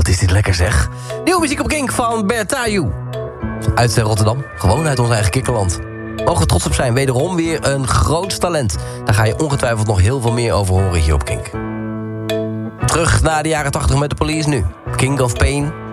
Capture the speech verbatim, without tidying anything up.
Wat is dit lekker zeg. Nieuwe muziek op Kink van Bertayu. Uit Rotterdam, gewoon uit ons eigen kikkerland. Mogen we trots op zijn, wederom weer een groot talent. Daar ga je ongetwijfeld nog heel veel meer over horen hier op Kink. Terug naar de jaren tachtig met de Police nu. King of Pain.